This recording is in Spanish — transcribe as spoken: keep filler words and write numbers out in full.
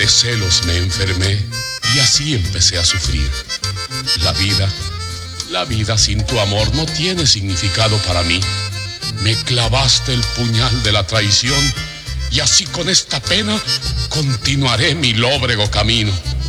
De celos me enfermé y así empecé a sufrir. La vida, la vida sin tu amor no tiene significado para mí. Me clavaste el puñal de la traición y así con esta pena continuaré mi lóbrego camino.